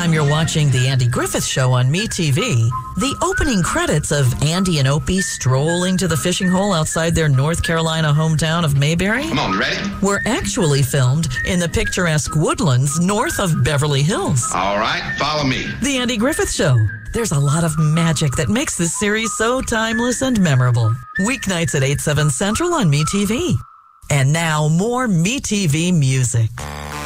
time you're watching The Andy Griffith Show on MeTV, the opening credits of Andy and Opie strolling to the fishing hole outside their North Carolina hometown of Mayberry Come on, ready? were actually filmed in the picturesque woodlands north of Beverly Hills. All right, follow me. The Andy Griffith Show. There's a lot of magic that makes this series so timeless and memorable. Weeknights at 8, 7 Central on MeTV. And now, more MeTV music.